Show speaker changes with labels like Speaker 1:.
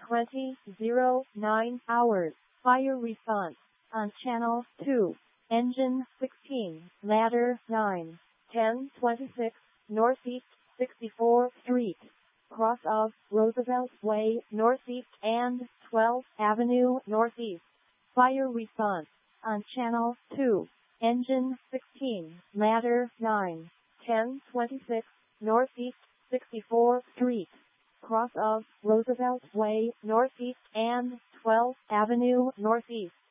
Speaker 1: 20:09 hours. Fire response on channel 2. Engine 16, ladder 9, 1026 Northeast 64th Street, cross of Roosevelt Way Northeast and 12th Avenue Northeast. Fire response on channel 2. Engine 16, ladder 9, 1026 Northeast 64th Street, cross of Roosevelt Way Northeast and 12th Avenue Northeast.